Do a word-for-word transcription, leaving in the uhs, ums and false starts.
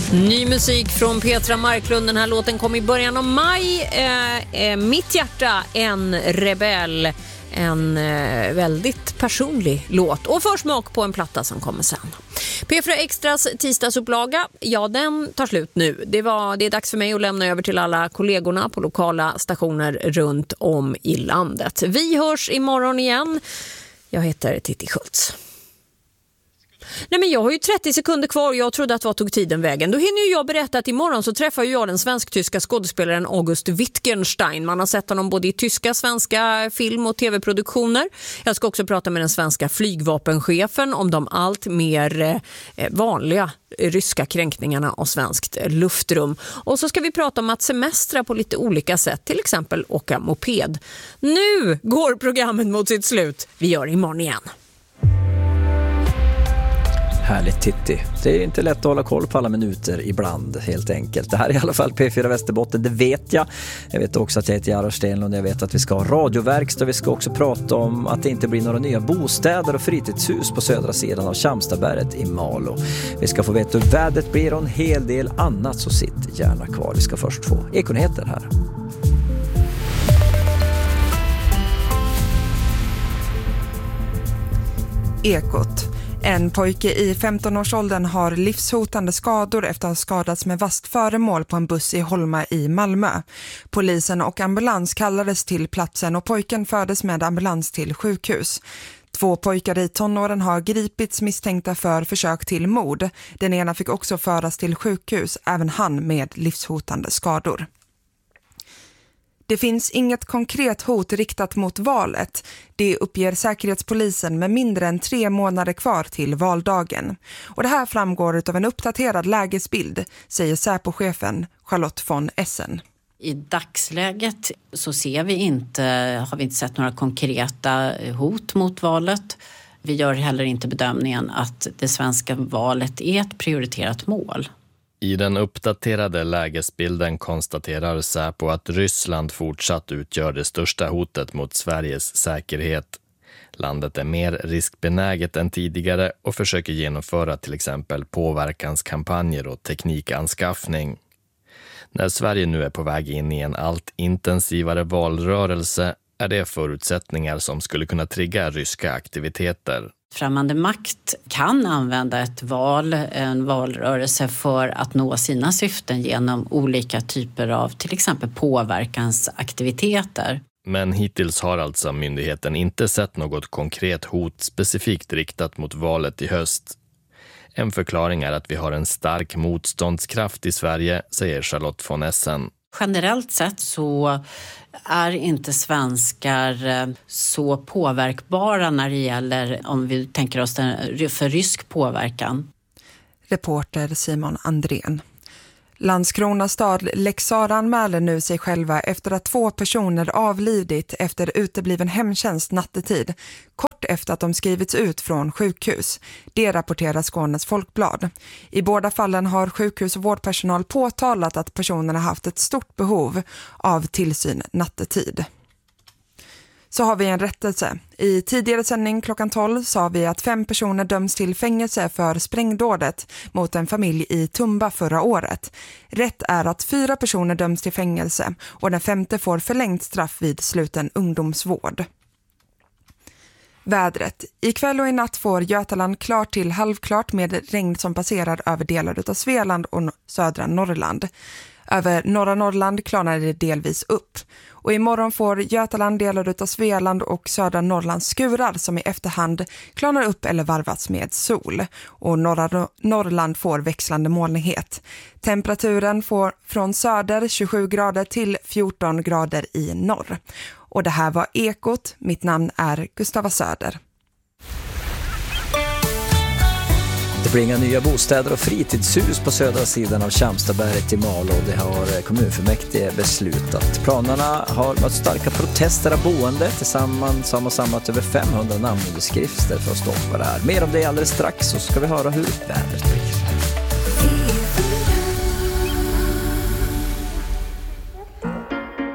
Ny musik från Petra Marklund. Den här låten kom i början av maj. Eh, eh, Mitt hjärta, en rebell. En eh, väldigt personlig låt. Och försmak på en platta som kommer sen. P fyra Extras tisdagsupplaga, ja den tar slut nu. Det, var, det är dags för mig att lämna över till alla kollegorna på lokala stationer runt om i landet. Vi hörs imorgon igen. Jag heter Titti Schultz. Nej, men jag har ju trettio sekunder kvar. Jag trodde att vad tog tiden vägen. Då hinner ju jag berätta att imorgon så träffar jag den svensk-tyska skådespelaren August Wittgenstein. Man har sett honom både i tyska, svenska film- och tv-produktioner. Jag ska också prata med den svenska flygvapenchefen om de allt mer eh, vanliga ryska kränkningarna av svenskt luftrum. Och så ska vi prata om att semestra på lite olika sätt, till exempel åka moped. Nu går programmet mot sitt slut. Vi gör det imorgon igen. Härligt Titti. Det är inte lätt att hålla koll på alla minuter ibland, helt enkelt. Det här är i alla fall P fyra Västerbotten, det vet jag. Jag vet också att jag heter Jarro Stenlund. Jag vet att vi ska ha radioverkstad. Vi ska också prata om att det inte blir några nya bostäder och fritidshus på södra sidan av Tjamstaberget i Malå. Vi ska få veta hur vädret blir och en hel del annat, så sitt gärna kvar. Vi ska först få Ekonyheter här. Ekot. En pojke i femton-årsåldern har livshotande skador efter att ha skadats med vasst föremål på en buss i Holma i Malmö. Polisen och ambulans kallades till platsen och pojken fördes med ambulans till sjukhus. Två pojkar i tonåren har gripits misstänkta för försök till mord. Den ena fick också föras till sjukhus, även han med livshotande skador. Det finns inget konkret hot riktat mot valet. Det uppger Säkerhetspolisen med mindre än tre månader kvar till valdagen. Och det här framgår av en uppdaterad lägesbild, säger Säpo-chefen Charlotte von Essen. I dagsläget så ser vi inte, har vi inte sett några konkreta hot mot valet. Vi gör heller inte bedömningen att det svenska valet är ett prioriterat mål. I den uppdaterade lägesbilden konstaterar Säpo att Ryssland fortsatt utgör det största hotet mot Sveriges säkerhet. Landet är mer riskbenäget än tidigare och försöker genomföra till exempel påverkanskampanjer och teknikanskaffning. När Sverige nu är på väg in i en allt intensivare valrörelse är det förutsättningar som skulle kunna trigga ryska aktiviteter. Främmande makt kan använda ett val, en valrörelse för att nå sina syften genom olika typer av till exempel påverkansaktiviteter. Men hittills har alltså myndigheten inte sett något konkret hot specifikt riktat mot valet i höst. En förklaring är att vi har en stark motståndskraft i Sverige, säger Charlotte von Essen. Generellt sett så är inte svenskar så påverkbara när det gäller, om vi tänker oss den, för rysk påverkan. Reporter Simon Andrén. Landskrona stad Leksand anmäler nu sig själva efter att två personer avlidit efter utebliven hemtjänst nattetid, kort efter att de skrivits ut från sjukhus. Det rapporterar Skånes Folkblad. I båda fallen har sjukhus- och vårdpersonal påtalat att personerna haft ett stort behov av tillsyn nattetid. Så har vi en rättelse. I tidigare sändning klockan tolv sa vi att fem personer döms till fängelse för sprängdådet mot en familj i Tumba förra året. Rätt är att fyra personer döms till fängelse och den femte får förlängt straff vid sluten ungdomsvård. Vädret. Ikväll och i natt får Götaland klart till halvklart med regn som passerar över delar av Svealand och södra Norrland. Över norra Norrland klarnar det delvis upp. Och imorgon får Götaland, delar av Svealand och södra Norrland skurar som i efterhand klarnar upp eller varvas med sol. Och norra Norrland får växlande molnighet. Temperaturen får från söder tjugosju grader till fjorton grader i norr. Och det här var Ekot. Mitt namn är Gustava Söder. Det blir inga nya bostäder och fritidshus på södra sidan av Tjamstaberget i Malå. Det har kommunfullmäktige beslutat. Planerna har mött starka protester av boende. Tillsammans har man samlat över femhundra namnunderskrifter för att stoppa det här. Mer om det alldeles strax, så ska vi höra hur vädret blir.